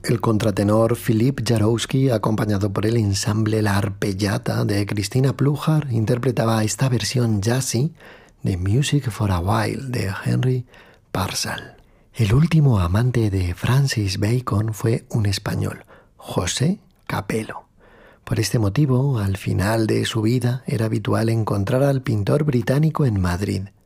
El contratenor Philippe Jarowski, acompañado por el ensamble La Arpellata de Cristina Pluhar, interpretaba esta versión jazzy de Music for a While de Henry Purcell. El último amante de Francis Bacon fue un español, José Capello. Por este motivo, al final de su vida, era habitual encontrar al pintor británico en Madrid,